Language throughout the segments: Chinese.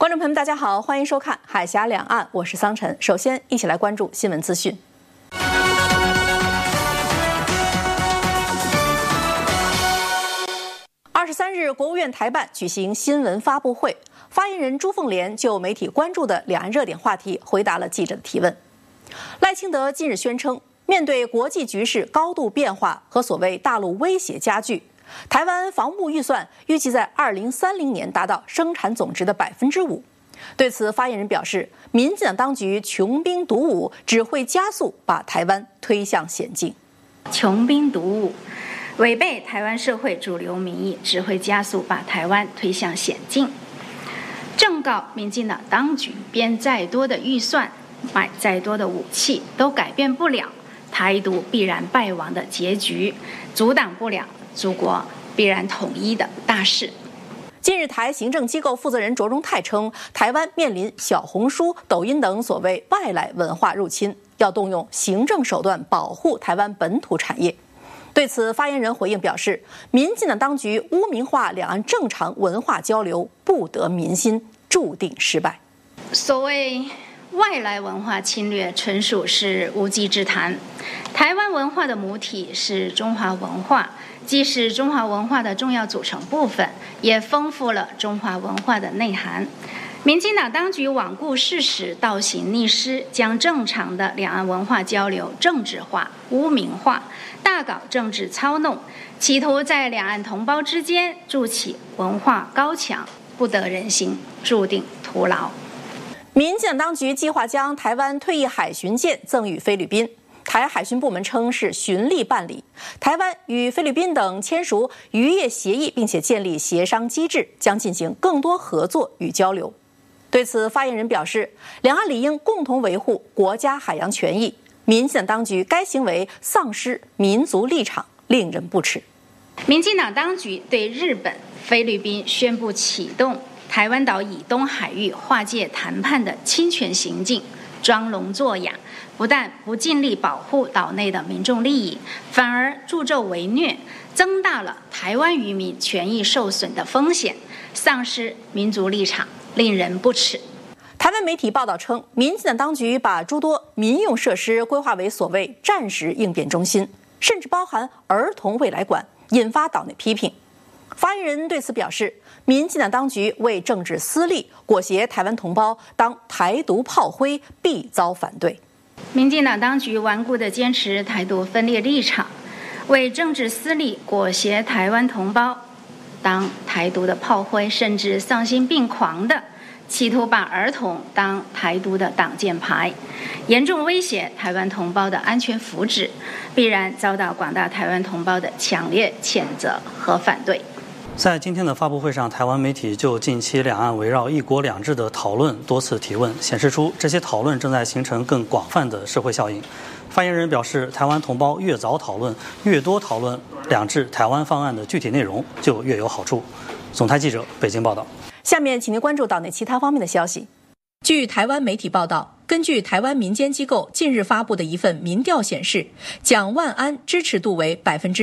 观众朋友们，大家好，欢迎收看《海峡两岸》，我是桑晨。首先，一起来关注新闻资讯。23日，国务院台办举行新闻发布会，发言人朱凤莲就媒体关注的两岸热点话题回答了记者的提问。赖清德近日宣称，面对国际局势高度变化和所谓大陆威胁加剧，台湾防务预算预计在2030年达到生产总值的5%。对此，发言人表示，民进党当局穷兵黩武，只会加速把台湾推向险境。 穷兵黩武，违背台湾社会主流民意，只会加速把台湾推向险境。正告民进党当局，编再多的预算，买再多的武器，都改变不了台独必然败亡的结局，阻挡不了祖国必然统一的大势。 近日，台行政机构负责人卓荣泰称，台湾面临小红书、抖音等所谓外来文化入侵，要动用行政手段保护台湾本土产业。对此，发言人回应表示，民进党当局污名化两岸正常文化交流，不得民心，注定失败。 所谓外来文化侵略，纯属是无稽之谈。台湾文化的母体是中华文化，既是中华文化的重要组成部分，也丰富了中华文化的内涵。民进党当局罔顾事实，倒行逆施，将正常的两岸文化交流政治化、污名化，大搞政治操弄，企图在两岸同胞之间筑起文化高墙，不得人心，注定徒劳。 民进党当局计划将台湾退役海巡舰赠予菲律宾。台海巡部门称是循例办理，台湾与菲律宾等签署渔业协议，并且建立协商机制，将进行更多合作与交流。对此，发言人表示，两岸理应共同维护国家海洋权益，民进党当局该行为丧失民族立场，令人不齿。 民进党当局对日本、菲律宾宣布启动台湾岛以东海域划界谈判的侵权行径，装聋作哑，不但不尽力保护岛内的民众利益，反而助纣为虐，增大了台湾渔民权益受损的风险，丧失民族立场，令人不齿。 台湾媒体报道称，民进党当局把诸多民用设施规划为所谓战时应变中心，甚至包含儿童未来馆，引发岛内批评。发言人对此表示，民进党当局为政治私利，裹挟台湾同胞当台独炮灰，必遭反对。 民进党当局顽固地坚持台独分裂立场，为政治私利裹挟台湾同胞当台独的炮灰，甚至丧心病狂的企图把儿童当台独的挡箭牌，严重威胁台湾同胞的安全福祉，必然遭到广大台湾同胞的强烈谴责和反对。 在今天的发布会上，台湾媒体就近期两岸围绕一国两制的讨论多次提问，显示出这些讨论正在形成更广泛的社会效应。发言人表示，台湾同胞越早讨论，越多讨论两制台湾方案的具体内容，就越有好处。总台记者北京报道。 下面请您关注岛内其他方面的消息。据台湾媒体报道，根据台湾民间机构近日发布的一份民调显示，蒋万安支持度为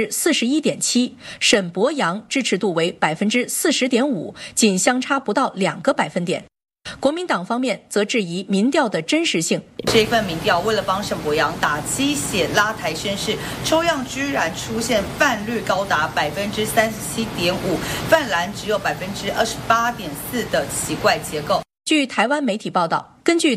41.7%，沈伯洋支持度为40.5%，仅相差不到2个百分点。国民党方面则质疑民调的真实性。 这份民调为了帮沈伯洋打鸡血拉抬声势，抽样居然出现泛绿高达37.5%，泛蓝只有28.4%的奇怪结构。 据台湾媒体报道，根据